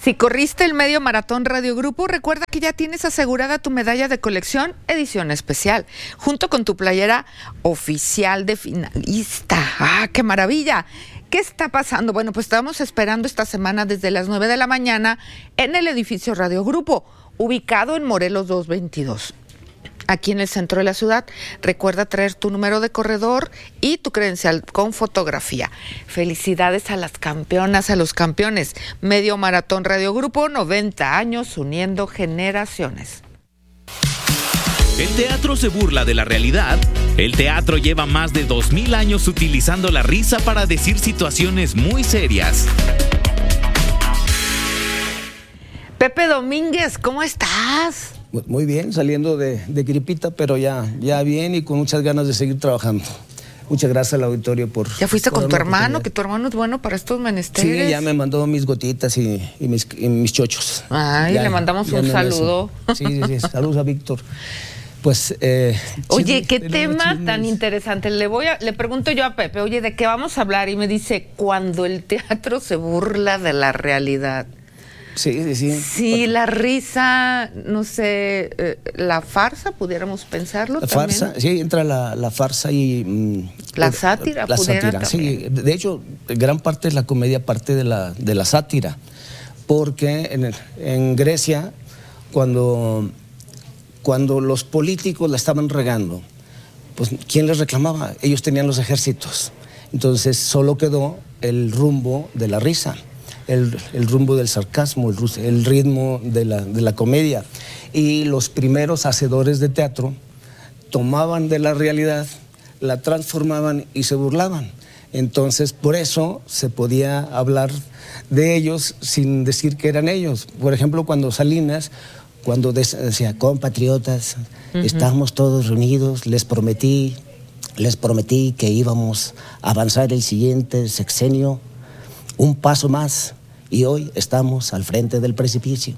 Si corriste el medio maratón Radio Grupo, recuerda que ya tienes asegurada tu medalla de colección edición especial, junto con tu playera oficial de finalista. ¡Ah, qué maravilla! ¿Qué está pasando? Bueno, pues estamos esperando esta semana desde las 9 de la mañana en el edificio Radio Grupo, ubicado en Morelos 222. Aquí en el centro de la ciudad. Recuerda traer tu número de corredor y tu credencial con fotografía. Felicidades a las campeonas, a los campeones. Medio Maratón Radio Grupo, 90 años uniendo generaciones. El teatro se burla de la realidad. El teatro lleva más de 2000 años utilizando la risa para decir situaciones muy serias. Pepe Domínguez, ¿cómo estás? Muy bien, saliendo de gripita, pero ya bien y con muchas ganas de seguir trabajando. Muchas gracias al auditorio por... ¿Ya fuiste con tu hermano? Que tu hermano es bueno para estos menesteres. Sí, ya me mandó mis gotitas y mis chochos. Ay, le mandamos un saludo. Sí, saludos a Víctor. Pues... oye, qué tema tan interesante. Le pregunto yo a Pepe, oye, ¿de qué vamos a hablar? Y me dice, cuando el teatro se burla de la realidad. Sí. Sí, la risa, no sé, la farsa, pudiéramos pensarlo la también. Farsa, sí, entra la farsa y... la sátira, la sátira, sí. De hecho, gran parte de la comedia parte de la sátira, porque en Grecia, cuando los políticos la estaban regando, pues ¿quién les reclamaba? Ellos tenían los ejércitos. Entonces solo quedó el rumbo de la risa. El rumbo del sarcasmo, el ritmo de la comedia. Y los primeros hacedores de teatro tomaban de la realidad, la transformaban y se burlaban. Entonces, por eso se podía hablar de ellos sin decir que eran ellos. Por ejemplo, cuando Salinas, cuando decía, compatriotas, estamos todos reunidos, les prometí que íbamos a avanzar el siguiente sexenio un paso más, y hoy estamos al frente del precipicio.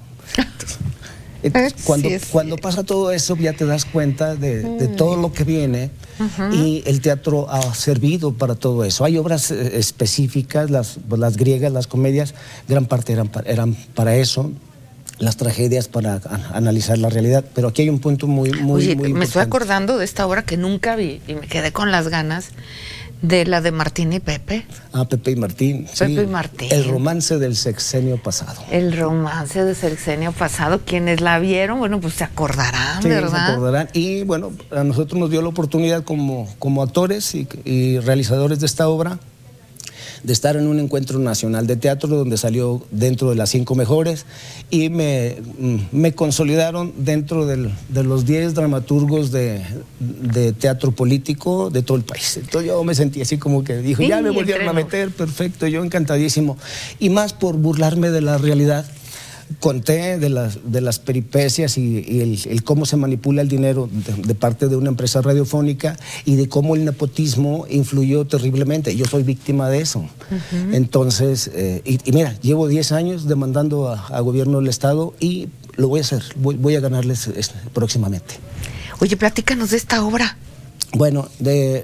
Cuando pasa todo eso, ya te das cuenta de todo lo que viene, y el teatro ha servido para todo eso. Hay obras específicas, las griegas, las comedias, gran parte eran para eso, las tragedias para analizar la realidad, pero aquí hay un punto muy importante. Me estoy acordando de esta obra que nunca vi y me quedé con las ganas, de la de Martín y Pepe. Pepe y Martín. Pepe y Martín. El romance del sexenio pasado. El romance del sexenio pasado. Quienes la vieron, bueno, pues se acordarán, sí, ¿verdad? Se acordarán. Y bueno, a nosotros nos dio la oportunidad como actores y realizadores de esta obra de estar en un encuentro nacional de teatro donde salió dentro de las 5 mejores y me consolidaron dentro de los 10 dramaturgos de teatro político de todo el país. Entonces yo me sentí así como que dijo, ya me volvieron a meter, perfecto, yo encantadísimo. Y más por burlarme de la realidad. Conté de las peripecias y el cómo se manipula el dinero de parte de una empresa radiofónica y de cómo el nepotismo influyó terriblemente. Yo soy víctima de eso. Entonces, y mira, llevo 10 años demandando a gobierno del estado y lo voy a hacer. Voy a ganarles próximamente. Oye, platícanos de esta obra. Bueno, de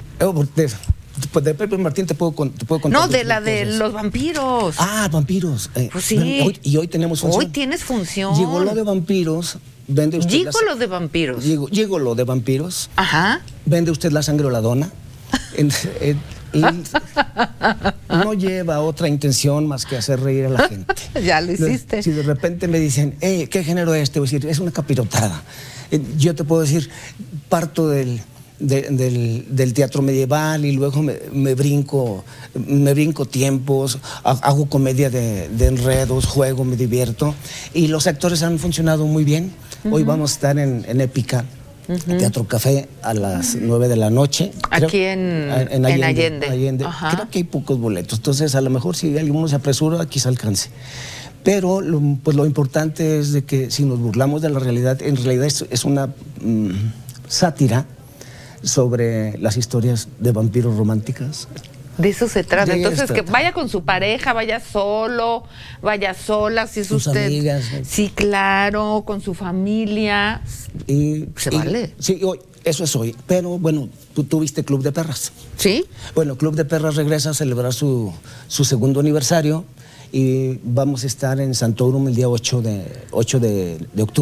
Pepe Martín te puedo contar. No, de la de los vampiros. Vampiros. Pues sí. Hoy tenemos función. Hoy tienes función. Gigolo de vampiros. Vende usted Gigolo de vampiros. Gigolo de vampiros. Ajá. Vende usted la sangre o la dona. Y no lleva otra intención más que hacer reír a la gente. Ya lo hiciste. Si de repente me dicen, ¿qué género es este? Voy a decir, es una capirotada. Yo te puedo decir, parto del teatro medieval y luego me brinco tiempos, hago comedia de enredos, juego, me divierto y los actores han funcionado muy bien. Hoy vamos a estar en Épica, Teatro Café a las 9 de la noche. Aquí en Allende. Creo que hay pocos boletos, entonces a lo mejor si alguno se apresura quizá alcance. Pero pues lo importante es de que si nos burlamos de la realidad, en realidad es una sátira sobre las historias de vampiros románticas. De eso se trata. Entonces, que vaya con su pareja, vaya solo, vaya sola, si es sus usted. Amigas. Sí, claro, con su familia. Vale. Sí, eso es hoy. Pero bueno, tú tuviste Club de Perras. ¿Sí? Bueno, Club de Perras regresa a celebrar su segundo aniversario y vamos a estar en Santorum el día 8 de octubre.